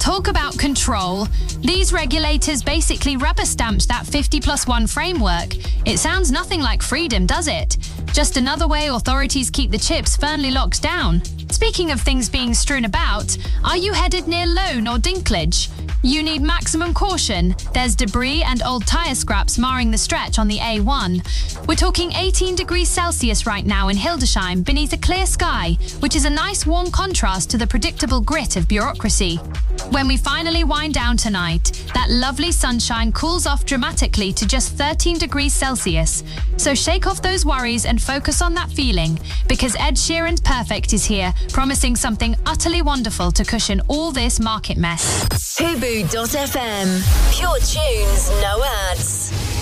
Talk about control. These regulators basically rubber stamped that 50+1 framework. It sounds nothing like freedom, does it? Just another way authorities keep the chips firmly locked down. Speaking of things being strewn about, are you headed near Lone or Dinklage? You need maximum caution. There's debris and old tyre scraps marring the stretch on the A1. We're talking 18 degrees Celsius right now in Hildesheim beneath a clear sky, which is a nice warm contrast to the predictable grit of bureaucracy. When we finally wind down tonight, that lovely sunshine cools off dramatically to just 13 degrees Celsius. So shake off those worries and focus on that feeling, because Ed Sheeran's Perfect is here, promising something utterly wonderful to cushion all this market mess. Fubu.fm. Pure tunes, no ads.